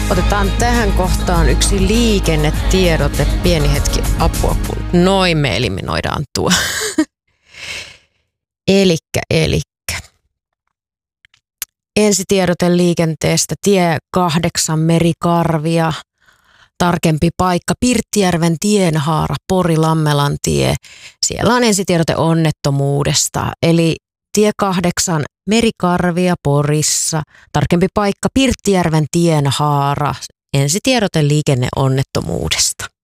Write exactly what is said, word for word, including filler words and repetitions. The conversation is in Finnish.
Otetaan tähän kohtaan yksi liikennetiedote. Pieni hetki apua, kun noin me eliminoidaan tuo. elikkä, elikkä. Ensitiedote liikenteestä. Tie kahdeksan Merikarvia. Tarkempi paikka Pirttijärven tienhaara, Pori-Lammelan tie. Siellä on ensitiedote onnettomuudesta. Eli tie kahdeksan Merikarvia Porissa. Tarkempi paikka Pirttijärven tienhaara. Ensitiedote liikenneonnettomuudesta.